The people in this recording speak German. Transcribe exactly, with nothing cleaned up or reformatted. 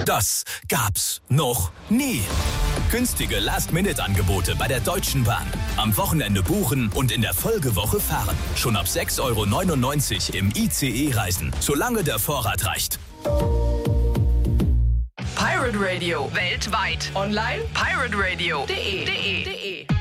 Das gab's noch nie. Günstige Last-Minute-Angebote bei der Deutschen Bahn. Am Wochenende buchen und in der Folgewoche fahren. Schon ab sechs Euro neunundneunzig im I C E-Reisen, solange der Vorrat reicht. Pirate Radio. Weltweit. Online. pirate radio punkt de.